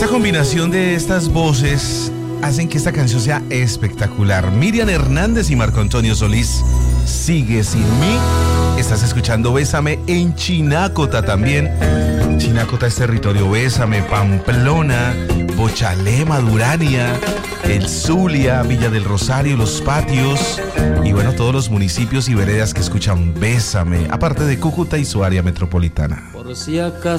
Esta combinación de estas voces hacen que esta canción sea espectacular. Miriam Hernández y Marco Antonio Solís, Sigue Sin Mí. Estás escuchando Bésame en Chinacota también. Chinacota es territorio Bésame, Pamplona, Bochalema, Durania, El Zulia, Villa del Rosario, Los Patios y bueno, todos los municipios y veredas que escuchan Bésame, aparte de Cúcuta y su área metropolitana. Por si acaso